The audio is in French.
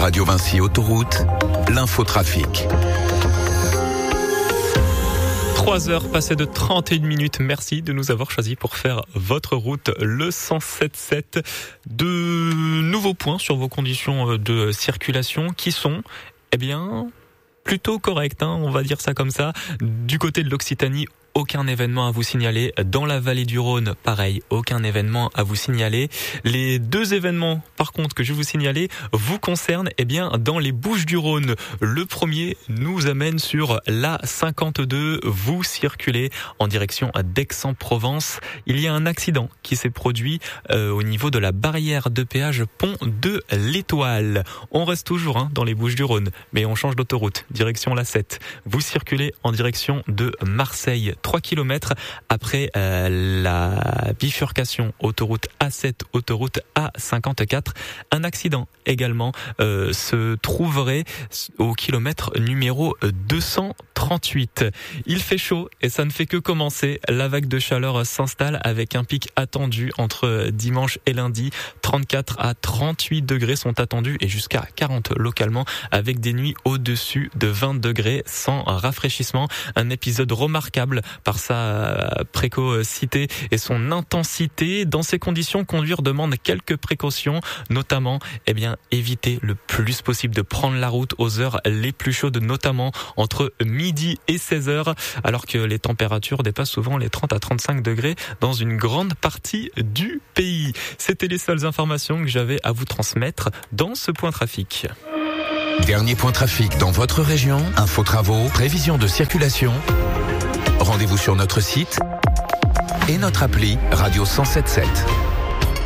Radio Vinci Autoroute, l'infotrafic. 3 heures passées de 31 minutes. Merci de nous avoir choisis pour faire votre route, le 107.7. De nouveaux points sur vos conditions de circulation qui sont, plutôt corrects, on va dire ça comme ça. Du côté de l'Occitanie, aucun événement à vous signaler. Dans la vallée du Rhône, pareil, aucun événement à vous signaler. Les deux événements, par contre, que je vais vous signaler, vous concernent, dans les Bouches-du-Rhône. Le premier nous amène sur la 52. Vous circulez en direction d'Aix-en-Provence. Il y a un accident qui s'est produit au niveau de la barrière de péage pont de l'Étoile. On reste toujours dans les Bouches-du-Rhône, mais on change d'autoroute, direction la 7. Vous circulez en direction de Marseille. 3 km après la bifurcation autoroute A7, autoroute A54. Un accident également se trouverait au kilomètre numéro 238. Il fait chaud et ça ne fait que commencer. La vague de chaleur s'installe avec un pic attendu entre dimanche et lundi. 34 à 38 degrés sont attendus et jusqu'à 40 localement avec des nuits au-dessus de 20 degrés sans rafraîchissement. Un épisode remarquable par sa précocité et son intensité. Dans ces conditions, conduire demande quelques précautions, notamment éviter le plus possible de prendre la route aux heures les plus chaudes, notamment entre midi et 16h, alors que les températures dépassent souvent les 30 à 35 degrés dans une grande partie du pays. C'était les seules informations que j'avais à vous transmettre dans ce point trafic. Dernier point trafic dans votre région, info travaux, prévision de circulation. Rendez-vous sur notre site et notre appli Radio 107.7.